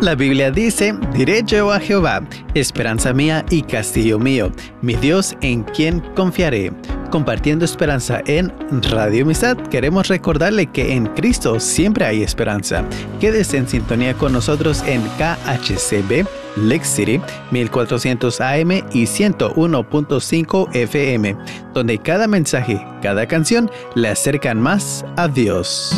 La Biblia dice, diré yo a Jehová, esperanza mía y castillo mío, mi Dios en quien confiaré. Compartiendo esperanza en Radio Amistad, queremos recordarle que en Cristo siempre hay esperanza. Quédese en sintonía con nosotros en KHCB, Lake City, 1400 AM y 101.5 FM, donde cada mensaje, cada canción le acercan más a Dios.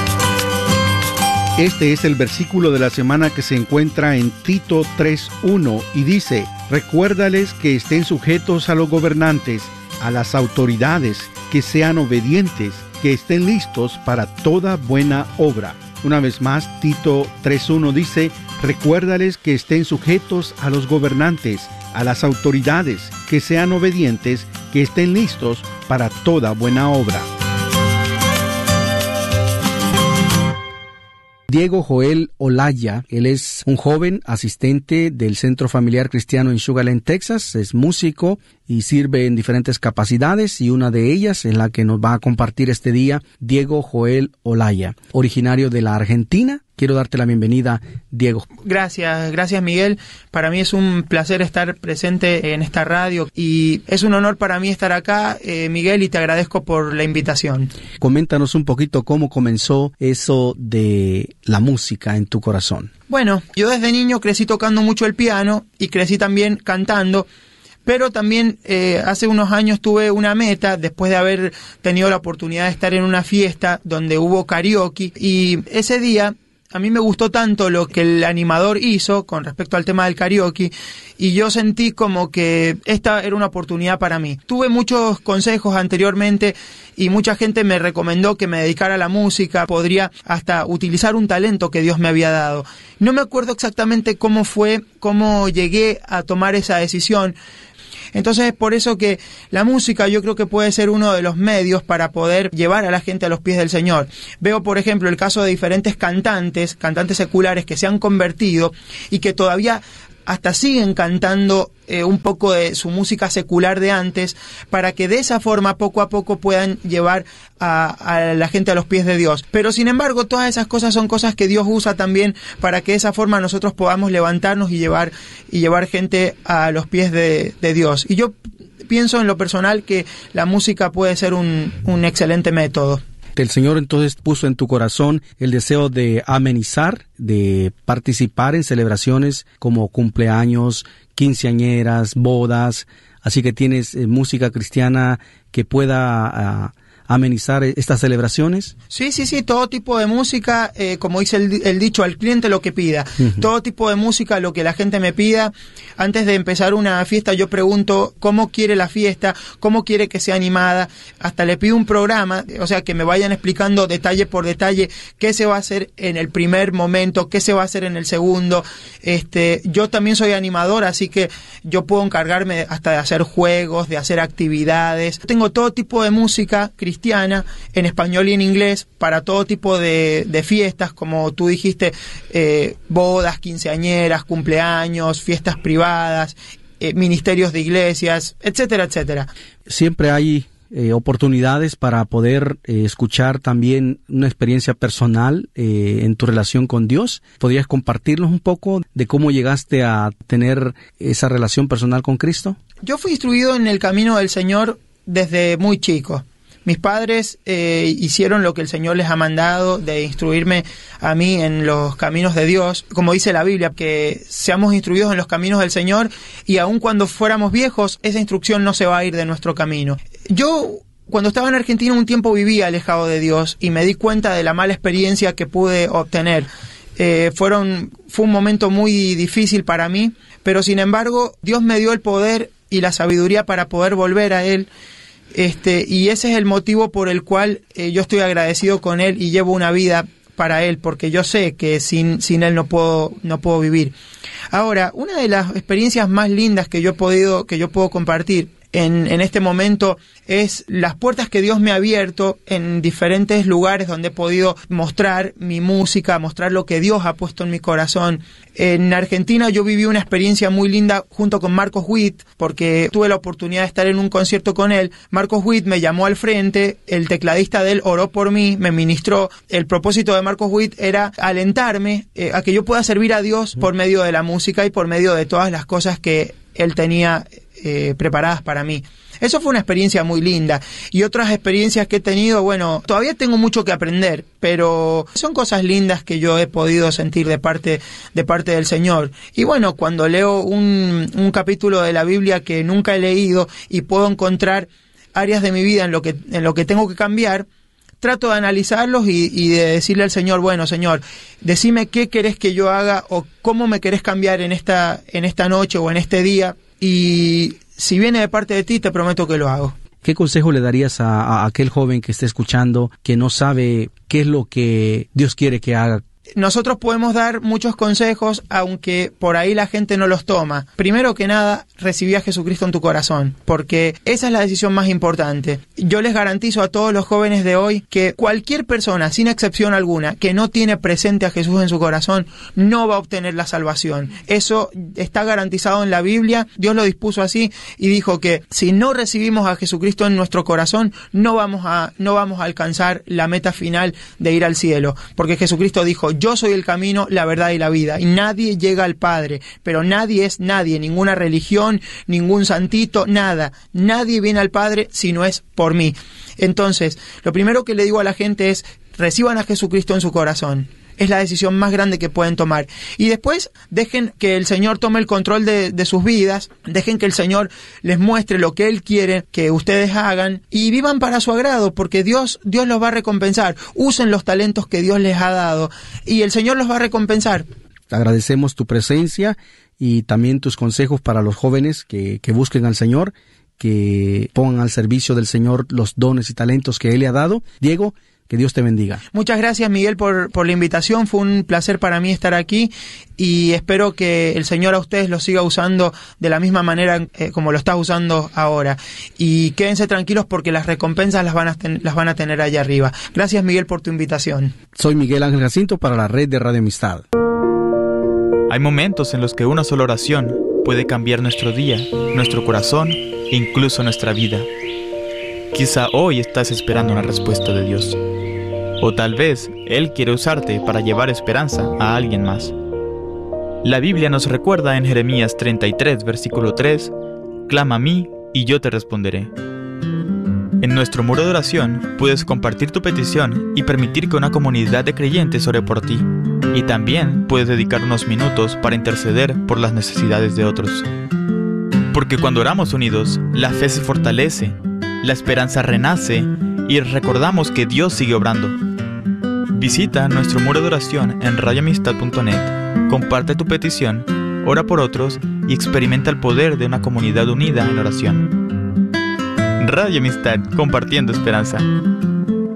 Este es el versículo de la semana que se encuentra en Tito 3:1 y dice: recuérdales que estén sujetos a los gobernantes, a las autoridades, que sean obedientes, que estén listos para toda buena obra. Una vez más, Tito 3:1 dice: recuérdales que estén sujetos a los gobernantes, a las autoridades, que sean obedientes, que estén listos para toda buena obra. Diego Joel Olaya, él es un joven asistente del Centro Familiar Cristiano en Sugar Land, Texas, es músico y sirve en diferentes capacidades, y una de ellas es la que nos va a compartir este día, Diego Joel Olaya, originario de la Argentina. Quiero darte la bienvenida, Diego. Gracias Miguel. Para mí es un placer estar presente en esta radio y es un honor para mí estar acá, Miguel, y te agradezco por la invitación. Coméntanos un poquito cómo comenzó eso de la música en tu corazón. Bueno, yo desde niño crecí tocando mucho el piano y crecí también cantando. Pero también hace unos años tuve una meta, después de haber tenido la oportunidad de estar en una fiesta donde hubo karaoke, y ese día a mí me gustó tanto lo que el animador hizo con respecto al tema del karaoke, y yo sentí como que esta era una oportunidad para mí. Tuve muchos consejos anteriormente y mucha gente me recomendó que me dedicara a la música, podría hasta utilizar un talento que Dios me había dado. No me acuerdo exactamente cómo llegué a tomar esa decisión. Entonces es por eso que la música yo creo que puede ser uno de los medios para poder llevar a la gente a los pies del Señor. Veo, por ejemplo, el caso de diferentes cantantes seculares que se han convertido y que todavía hasta siguen cantando un poco de su música secular de antes, para que de esa forma poco a poco puedan llevar a la gente a los pies de Dios. Pero sin embargo, todas esas cosas son cosas que Dios usa también para que de esa forma nosotros podamos levantarnos y llevar gente a los pies de Dios. Y yo pienso en lo personal que la música puede ser un excelente método. El Señor entonces puso en tu corazón el deseo de amenizar, de participar en celebraciones como cumpleaños, quinceañeras, bodas, así que tienes música cristiana que pueda amenizar estas celebraciones. Sí, todo tipo de música, como dice el dicho, al cliente lo que pida. Uh-huh. Todo tipo de música, lo que la gente me pida. Antes de empezar una fiesta yo pregunto cómo quiere la fiesta, cómo quiere que sea animada. Hasta le pido un programa, o sea, que me vayan explicando detalle por detalle qué se va a hacer en el primer momento, qué se va a hacer en el segundo. Yo también soy animador, así que yo puedo encargarme hasta de hacer juegos, de hacer actividades. Tengo todo tipo de música cristiana en español y en inglés para todo tipo de fiestas, como tú dijiste, bodas, quinceañeras, cumpleaños, fiestas privadas, ministerios de iglesias, etcétera, etcétera. Siempre hay oportunidades para poder escuchar también una experiencia personal en tu relación con Dios. ¿Podrías compartirnos un poco de cómo llegaste a tener esa relación personal con Cristo? Yo fui instruido en el camino del Señor desde muy chico. Mis padres hicieron lo que el Señor les ha mandado, de instruirme a mí en los caminos de Dios. Como dice la Biblia, que seamos instruidos en los caminos del Señor, y aun cuando fuéramos viejos, esa instrucción no se va a ir de nuestro camino. Yo, cuando estaba en Argentina, un tiempo vivía alejado de Dios y me di cuenta de la mala experiencia que pude obtener. Fue un momento muy difícil para mí, pero sin embargo, Dios me dio el poder y la sabiduría para poder volver a Él. Y ese es el motivo por el cual yo estoy agradecido con Él y llevo una vida para Él, porque yo sé que sin Él no puedo vivir. Ahora, una de las experiencias más lindas que yo puedo compartir en este momento es las puertas que Dios me ha abierto en diferentes lugares donde he podido mostrar mi música, mostrar lo que Dios ha puesto en mi corazón. En Argentina yo viví una experiencia muy linda junto con Marcos Witt, porque tuve la oportunidad de estar en un concierto con él. Marcos Witt me llamó al frente, el tecladista de él oró por mí, me ministró. El propósito de Marcos Witt era alentarme a que yo pueda servir a Dios por medio de la música y por medio de todas las cosas que él tenía preparadas para mí. Eso fue una experiencia muy linda. Y otras experiencias que he tenido, bueno, todavía tengo mucho que aprender, pero son cosas lindas que yo he podido sentir de parte del Señor. Y bueno, cuando leo un capítulo de la Biblia que nunca he leído y puedo encontrar áreas de mi vida en lo que tengo que cambiar, trato de analizarlos y de decirle al Señor, bueno, Señor, decime qué querés que yo haga o cómo me querés cambiar en esta noche o en este día, y si viene de parte de ti, te prometo que lo hago. ¿Qué consejo le darías a aquel joven que esté escuchando, que no sabe qué es lo que Dios quiere que haga? Nosotros podemos dar muchos consejos, aunque por ahí la gente no los toma. Primero que nada, recibí a Jesucristo en tu corazón, porque esa es la decisión más importante. Yo les garantizo a todos los jóvenes de hoy que cualquier persona, sin excepción alguna, que no tiene presente a Jesús en su corazón, no va a obtener la salvación. Eso está garantizado en la Biblia. Dios lo dispuso así y dijo que si no recibimos a Jesucristo en nuestro corazón, no vamos a alcanzar la meta final de ir al cielo, porque Jesucristo dijo: yo soy el camino, la verdad y la vida, y nadie llega al Padre, pero nadie es nadie, ninguna religión, ningún santito, nada, nadie viene al Padre si no es por mí. Entonces, lo primero que le digo a la gente es: reciban a Jesucristo en su corazón. Es la decisión más grande que pueden tomar. Y después dejen que el Señor tome el control de sus vidas, dejen que el Señor les muestre lo que Él quiere que ustedes hagan y vivan para su agrado, porque Dios los va a recompensar. Usen los talentos que Dios les ha dado y el Señor los va a recompensar. Agradecemos tu presencia y también tus consejos para los jóvenes que busquen al Señor, que pongan al servicio del Señor los dones y talentos que Él le ha dado. Diego, que Dios te bendiga. Muchas gracias, Miguel, por la invitación. Fue un placer para mí estar aquí y espero que el Señor a ustedes los siga usando de la misma manera como lo está usando ahora. Y quédense tranquilos porque las recompensas las van a tener allá arriba. Gracias, Miguel, por tu invitación. Soy Miguel Ángel Jacinto para la red de Radio Amistad. Hay momentos en los que una sola oración puede cambiar nuestro día, nuestro corazón e incluso nuestra vida. Quizá hoy estás esperando una respuesta de Dios. O tal vez Él quiere usarte para llevar esperanza a alguien más. La Biblia nos recuerda en Jeremías 33, versículo 3, «Clama a mí y yo te responderé». En nuestro muro de oración puedes compartir tu petición y permitir que una comunidad de creyentes ore por ti. Y también puedes dedicar unos minutos para interceder por las necesidades de otros. Porque cuando oramos unidos, la fe se fortalece, la esperanza renace y recordamos que Dios sigue obrando. Visita nuestro muro de oración en radioamistad.net, comparte tu petición, ora por otros y experimenta el poder de una comunidad unida en oración. Radio Amistad, compartiendo esperanza.